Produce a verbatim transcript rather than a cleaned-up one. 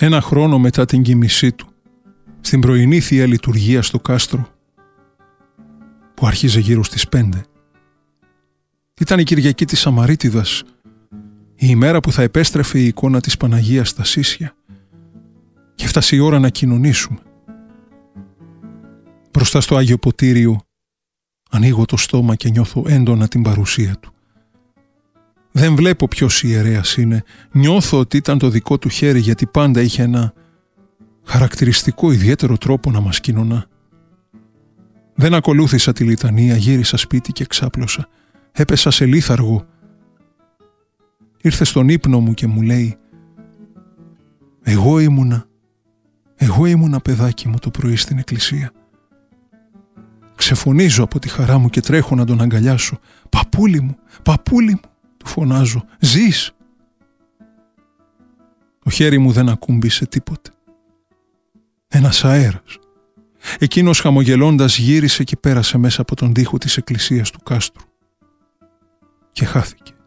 Ένα χρόνο μετά την κοιμησή του, στην πρωινή Θεία Λειτουργία στο κάστρο, που άρχιζε γύρω στις πέντε. Ήταν η Κυριακή της Σαμαρίτιδας, η ημέρα που θα επέστρεφε η εικόνα της Παναγίας στα Σίσια, και έφτασε η ώρα να κοινωνήσουμε. Μπροστά στο Άγιο Ποτήριο ανοίγω το στόμα και νιώθω έντονα την παρουσία του. Δεν βλέπω ποιος ιερέας είναι, νιώθω ότι ήταν το δικό του χέρι, γιατί πάντα είχε ένα χαρακτηριστικό ιδιαίτερο τρόπο να μας κοινωνά. Δεν ακολούθησα τη λιτανία, γύρισα σπίτι και ξάπλωσα. Έπεσα σε λίθαργο. Ήρθε στον ύπνο μου και μου λέει: «Εγώ ήμουνα, εγώ ήμουνα παιδάκι μου το πρωί στην εκκλησία». Ξεφωνίζω από τη χαρά μου και τρέχω να τον αγκαλιάσω. «Παππούλη μου, παππούλη μου», του φωνάζω, «ζεις?» Το χέρι μου δεν ακούμπησε τίποτε. Ένας αέρας. Εκείνος χαμογελώντας γύρισε και πέρασε μέσα από τον τοίχο της εκκλησίας του κάστρου και χάθηκε.